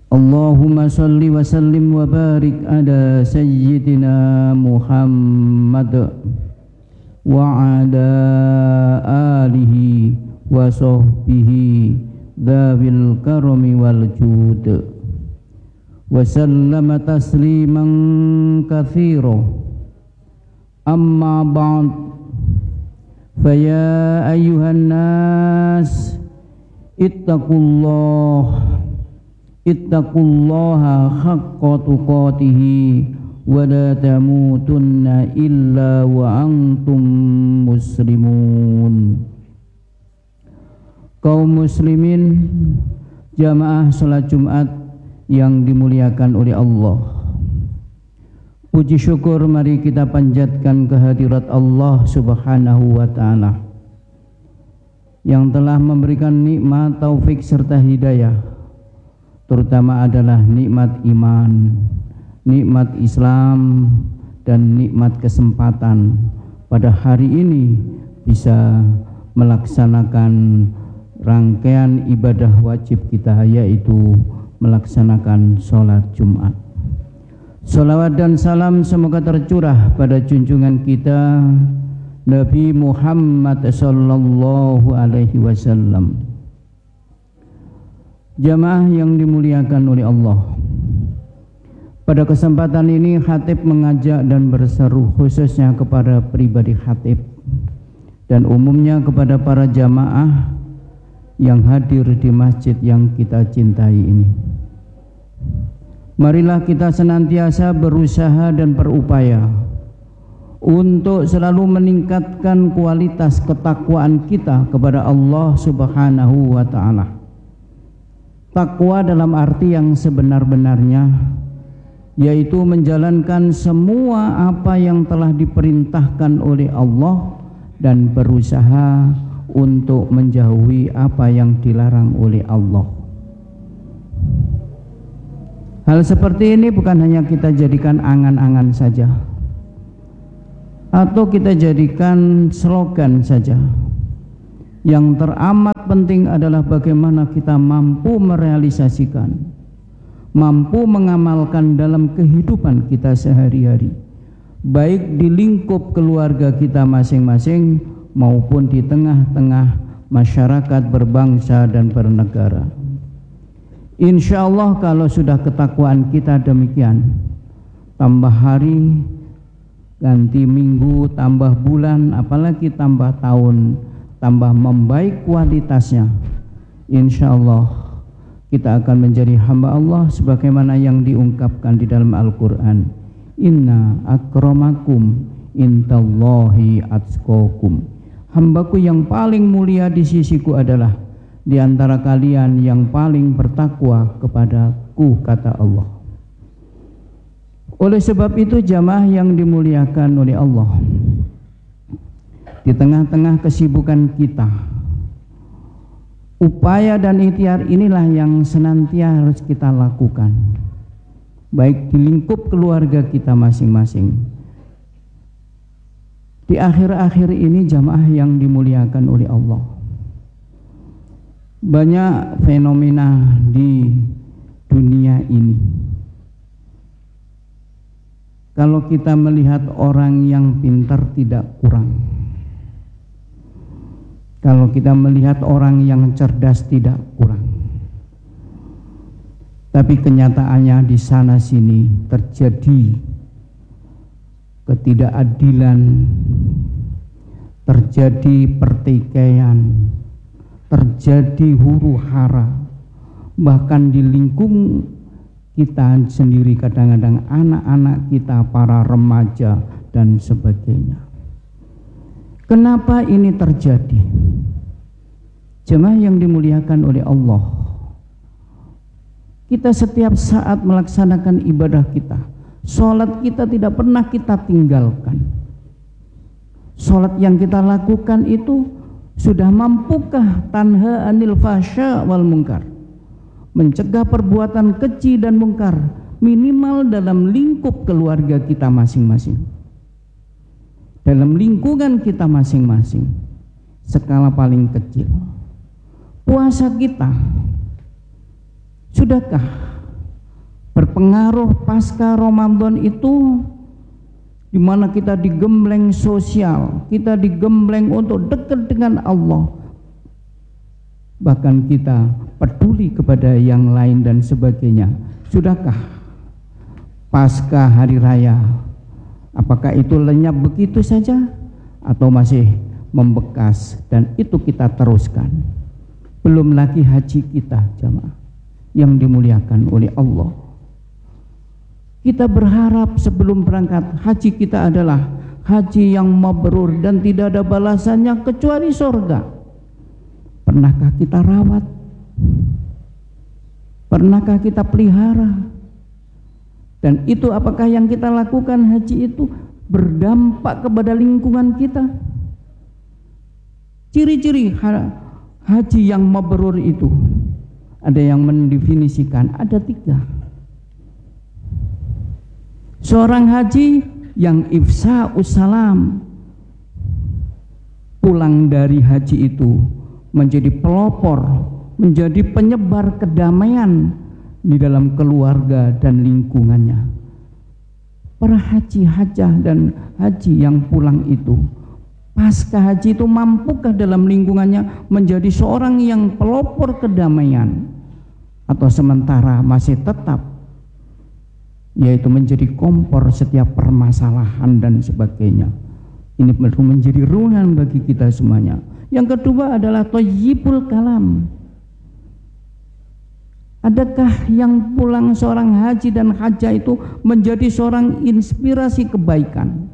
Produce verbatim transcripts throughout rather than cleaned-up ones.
Allahumma salli wa sallim wa barik ala sayyidina Muhammad wa ala alihi wa sahbihi dzawil karami wal jud wa sallama tasliman katsira. Amma ba'd, fa ya ayyuhan nas ittaqullah ittaqullaha haqqa tuqatih wa la tamutunna illa wa antum muslimun. Kaum muslimin jamaah salat Jumat yang dimuliakan oleh Allah, puji syukur mari kita panjatkan kehadirat Allah Subhanahu wa taala yang telah memberikan nikmat taufik serta hidayah, terutama adalah nikmat iman, nikmat Islam, dan nikmat kesempatan pada hari ini bisa melaksanakan rangkaian ibadah wajib kita, yaitu melaksanakan sholat Jumat. Salawat dan salam semoga tercurah pada junjungan kita Nabi Muhammad sallallahu alaihi wasallam. Jamaah yang dimuliakan oleh Allah, pada kesempatan ini khatib mengajak dan berseru khususnya kepada pribadi khatib dan umumnya kepada para jamaah yang hadir di masjid yang kita cintai ini. Marilah kita senantiasa berusaha dan berupaya untuk selalu meningkatkan kualitas ketakwaan kita kepada Allah Subhanahu wa taala. Takwa dalam arti yang sebenar-benarnya, yaitu menjalankan semua apa yang telah diperintahkan oleh Allah dan berusaha untuk menjauhi apa yang dilarang oleh Allah. Hal seperti ini bukan hanya kita jadikan angan-angan saja atau kita jadikan slogan saja. Yang teramat penting adalah bagaimana kita mampu merealisasikan, mampu mengamalkan dalam kehidupan kita sehari-hari, baik di lingkup keluarga kita masing-masing maupun di tengah-tengah masyarakat berbangsa dan bernegara. Insya Allah kalau sudah ketakwaan kita demikian, tambah hari, ganti minggu, tambah bulan, apalagi tambah tahun, tambah membaik kualitasnya, insya Allah kita akan menjadi hamba Allah sebagaimana yang diungkapkan di dalam Al-Quran. Inna akramakum indallahi atqakum. Hambaku yang paling mulia di sisiku adalah di antara kalian yang paling bertakwa kepadaku, kata Allah. Oleh sebab itu jamaah yang dimuliakan oleh Allah, di tengah-tengah kesibukan kita, upaya dan ikhtiar inilah yang senantiasa harus kita lakukan, baik di lingkup keluarga kita masing-masing. Di akhir-akhir ini jamaah yang dimuliakan oleh Allah, banyak fenomena di dunia ini. Kalau kita melihat orang yang pintar tidak kurang, kalau kita melihat orang yang cerdas tidak kurang, tapi kenyataannya di sana sini terjadi ketidakadilan, terjadi pertikaian, terjadi huru-hara, bahkan di lingkup kita sendiri, kadang-kadang anak-anak kita, para remaja dan sebagainya. Kenapa ini terjadi? Jemaah yang dimuliakan oleh Allah, kita setiap saat melaksanakan ibadah kita, sholat kita tidak pernah kita tinggalkan. Sholat yang kita lakukan itu sudah mampukah tanha anil fasya wal munkar, mencegah perbuatan keji dan mungkar, minimal dalam lingkup keluarga kita masing-masing, dalam lingkungan kita masing-masing, skala paling kecil. Puasa kita, sudahkah berpengaruh pasca Ramadan itu, di mana kita digembleng sosial, kita digembleng untuk dekat dengan Allah, bahkan kita peduli kepada yang lain dan sebagainya. Sudahkah pasca hari raya, apakah itu lenyap begitu saja atau masih membekas dan itu kita teruskan? Belum lagi haji kita, jamaah yang dimuliakan oleh Allah. Kita berharap sebelum berangkat haji kita adalah haji yang mabrur dan tidak ada balasannya kecuali surga. Pernahkah kita rawat? Pernahkah kita pelihara? Dan itu apakah yang kita lakukan haji itu berdampak kepada lingkungan kita? Ciri-ciri haji yang mabrur itu ada yang mendefinisikan, ada tiga. Seorang haji yang ifsa'us salam, pulang dari haji itu menjadi pelopor, menjadi penyebar kedamaian di dalam keluarga dan lingkungannya. Para haji hajah dan haji yang pulang itu pasca haji itu mampukah dalam lingkungannya menjadi seorang yang pelopor kedamaian, atau sementara masih tetap yaitu menjadi kompor setiap permasalahan dan sebagainya? Ini perlu menjadi renungan bagi kita semuanya. Yang kedua adalah thayyibul kalam. Adakah yang pulang seorang haji dan hajah itu menjadi seorang inspirasi kebaikan?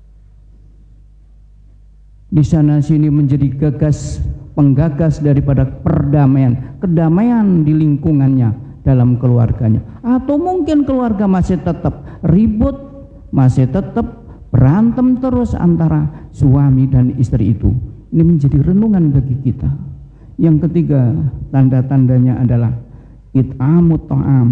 Di sana sini menjadi gagas, penggagas daripada perdamaian, kedamaian di lingkungannya, dalam keluarganya, atau mungkin keluarga masih tetap ribut, masih tetap berantem terus antara suami dan istri itu. Ini menjadi renungan bagi kita. Yang ketiga, tanda-tandanya adalah it'amut ta'am,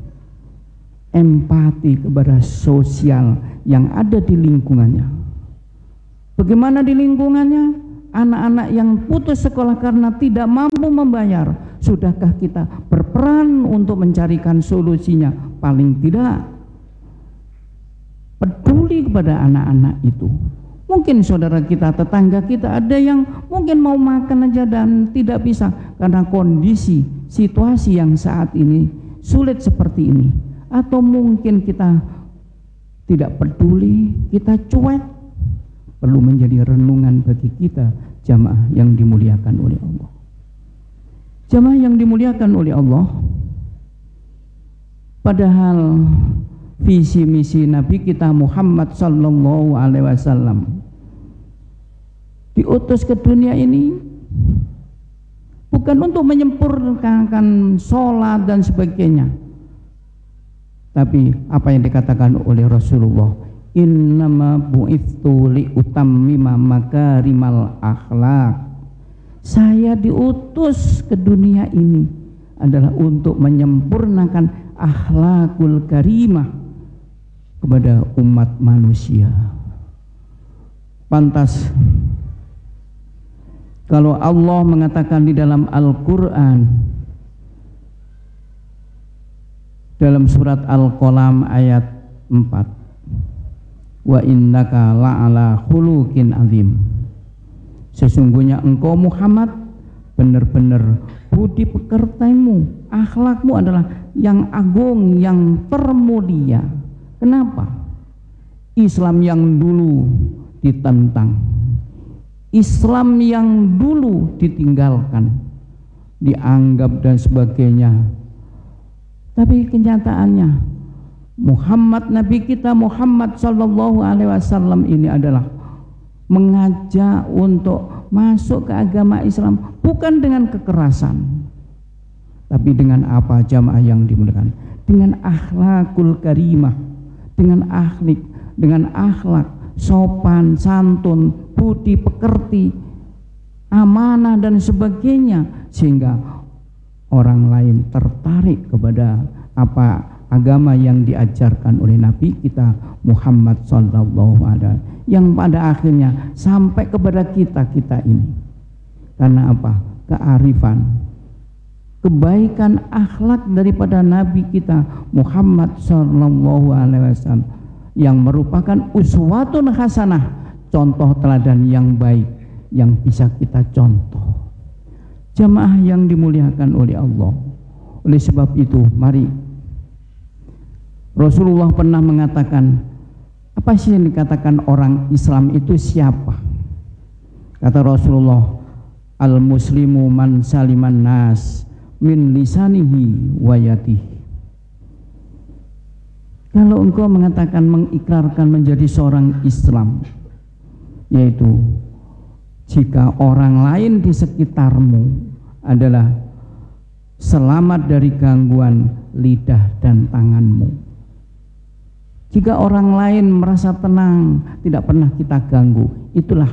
empati kepada sosial yang ada di lingkungannya. Bagaimana di lingkungannya? Anak-anak yang putus sekolah karena tidak mampu membayar, sudahkah kita berperan untuk mencarikan solusinya? Paling tidak peduli kepada anak-anak itu. Mungkin saudara kita, tetangga kita ada yang mungkin mau makan aja dan tidak bisa karena kondisi situasi yang saat ini sulit seperti ini. Atau mungkin kita tidak peduli, kita cuek. Perlu menjadi renungan bagi kita, jamaah yang dimuliakan oleh Allah. Jamaah yang dimuliakan oleh Allah, padahal visi misi Nabi kita Muhammad sallallahu alaihi wasallam diutus ke dunia ini bukan untuk menyempurnakan sholat dan sebagainya, tapi apa yang dikatakan oleh Rasulullah, innama bu'ithu li utammima makarimal akhlak. Saya diutus ke dunia ini adalah untuk menyempurnakan akhlakul karimah kepada umat manusia. Pantas kalau Allah mengatakan di dalam Al-Quran, dalam surat Al-Qalam ayat empat, wa innaka la'ala khuluqin azim, sesungguhnya engkau Muhammad benar-benar budi pekertimu, akhlakmu adalah yang agung, yang termulia. Kenapa? Islam yang dulu ditentang, Islam yang dulu ditinggalkan, dianggap dan sebagainya, tapi kenyataannya Muhammad, Nabi kita Muhammad sallallahu alaihi wasallam ini adalah mengajak untuk masuk ke agama Islam bukan dengan kekerasan, tapi dengan apa, jamaah yang dimuliakan? Dengan akhlakul karimah, dengan akhlak, dengan akhlak sopan, santun, budi pekerti, amanah dan sebagainya, sehingga orang lain tertarik kepada apa agama yang diajarkan oleh Nabi kita Muhammad sallallahu alaihi wasallam, yang pada akhirnya sampai kepada kita kita ini. Karena apa? Kearifan, kebaikan akhlak daripada Nabi kita Muhammad sallallahu alaihi wasallam yang merupakan uswatun hasanah, contoh teladan yang baik yang bisa kita contoh. Jamaah yang dimuliakan oleh Allah. Oleh sebab itu, mari, Rasulullah pernah mengatakan, apa sih yang dikatakan orang Islam itu siapa? Kata Rasulullah, al-muslimu man saliman nas min lisanihi wa yadihi. Kalau engkau mengatakan, mengikrarkan menjadi seorang Islam, yaitu jika orang lain di sekitarmu adalah selamat dari gangguan lidah dan tanganmu. Jika orang lain merasa tenang, tidak pernah kita ganggu, itulah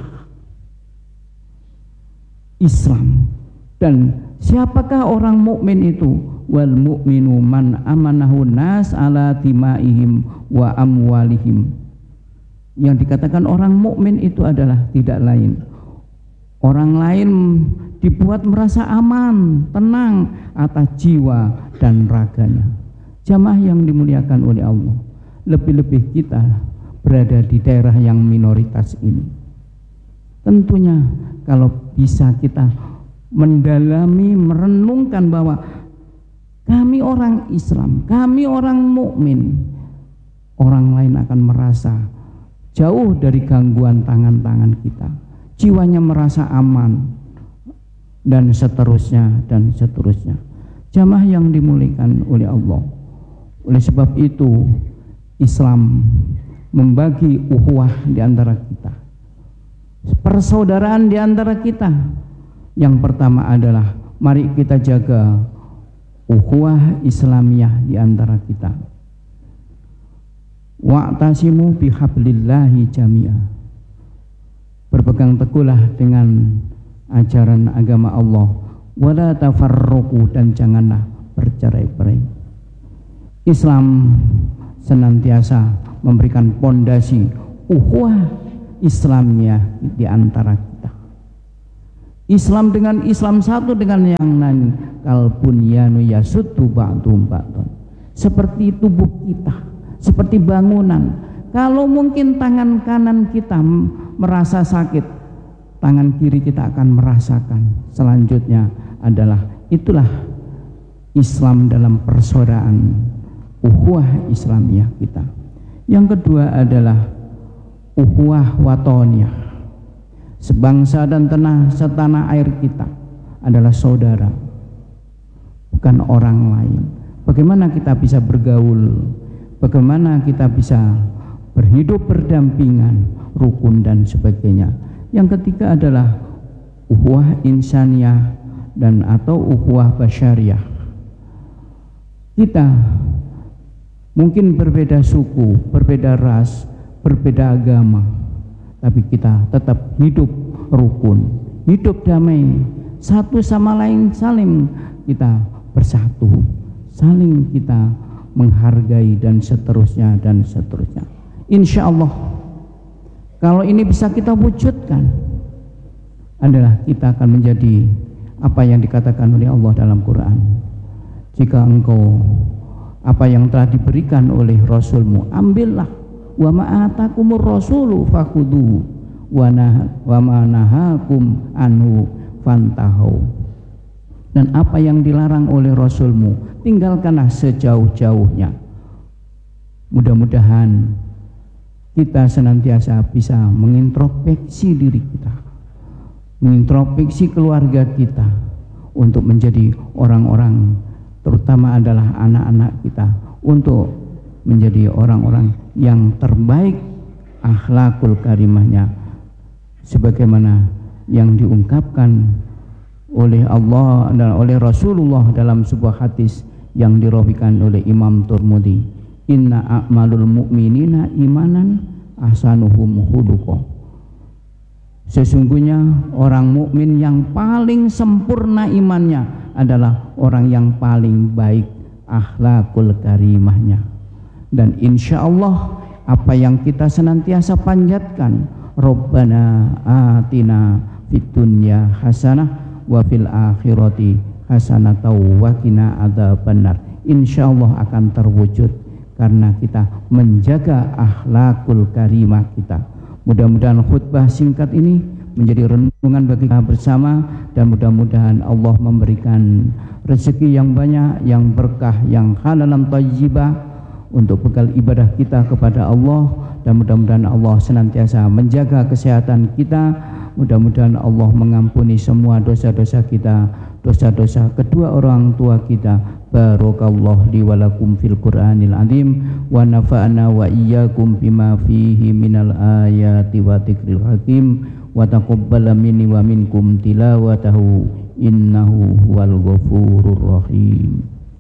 Islam. Dan siapakah orang mukmin itu? Wal mu'minu man amanahu nas ala timaihim wa amwalihim. Yang dikatakan orang mukmin itu adalah tidak lain, orang lain dibuat merasa aman, tenang atas jiwa dan raganya. Jamaah yang dimuliakan oleh Allah, lebih-lebih kita berada di daerah yang minoritas ini. Tentunya kalau bisa kita mendalami, merenungkan bahwa kami orang Islam, kami orang mukmin, orang lain akan merasa jauh dari gangguan tangan-tangan kita, jiwanya merasa aman, dan seterusnya dan seterusnya. Jamaah yang dimuliakan oleh Allah, oleh sebab itu Islam membagi ukhuwah di antara kita, persaudaraan di antara kita. Yang pertama adalah mari kita jaga ukhuwah Islamiyah di antara kita. Wa'tasimu bihablillahi jami'a. Berpegang teguhlah dengan ajaran agama Allah. Wala tafarruqu, dan janganlah bercerai-berai. Islam senantiasa memberikan pondasi ukhuwah Islamiyah di antara kita. Islam dengan Islam satu dengan yang lain, kalbunyanu yasuddu ba'dum ba'dun. Seperti tubuh kita, seperti bangunan. Kalau mungkin tangan kanan kita merasa sakit, tangan kiri kita akan merasakan. Selanjutnya adalah itulah Islam dalam persaudaraan, ukhuwah Islamiyah kita. Yang kedua adalah ukhuwah watoniyah. Sebangsa dan tanah setanah air kita adalah saudara, bukan orang lain. Bagaimana kita bisa bergaul, bagaimana kita bisa berhidup berdampingan, rukun dan sebagainya. Yang ketiga adalah ukhuwah insaniyah dan atau ukhuwah basyariyah. Kita mungkin berbeda suku, berbeda ras, berbeda agama, tapi kita tetap hidup rukun, hidup damai, satu sama lain saling kita bersatu, saling kita menghargai dan seterusnya dan seterusnya. Insya Allah kalau ini bisa kita wujudkan, adalah kita akan menjadi apa yang dikatakan oleh Allah dalam Quran. Jika engkau apa yang telah diberikan oleh Rasulmu, ambillah. Wa ma'atakumur rasulu fakhuduhu wa ma nahakum anhu fantahu. Dan apa yang dilarang oleh Rasulmu, tinggalkanlah sejauh-jauhnya. Mudah-mudahan kita senantiasa bisa mengintrospeksi diri kita, mengintrospeksi keluarga kita, untuk menjadi orang-orang, terutama adalah anak-anak kita, untuk menjadi orang-orang yang terbaik akhlakul karimahnya, sebagaimana yang diungkapkan oleh Allah dan oleh Rasulullah dalam sebuah hadis yang dirawikan oleh Imam Tirmidzi, inna a'malul mu'minina imanan ahsanuhum khuluqa. Sesungguhnya orang mukmin yang paling sempurna imannya adalah orang yang paling baik akhlakul karimahnya. Dan insya Allah apa yang kita senantiasa panjatkan, Rabbana atina fid dunya hasanah wa fil akhirati hasanatan wa qina adzabannar. Insyaallah akan terwujud karena kita menjaga akhlakul karimah kita. Mudah-mudahan khutbah singkat ini menjadi renungan bagi kita bersama, dan mudah-mudahan Allah memberikan rezeki yang banyak, yang berkah, yang halalan thayyibah untuk bekal ibadah kita kepada Allah, dan mudah-mudahan Allah senantiasa menjaga kesehatan kita. Mudah-mudahan Allah mengampuni semua dosa-dosa kita, dosa-dosa kedua orang tua kita. Barakallahu li wa lakum fil Qur'anil azim wa nafa'ana wa iyyakum bima fihi minal ayati wa dzikril hakim wa taqabbala minni wa minkum tilawatahu innahu huwal ghafurur rahim.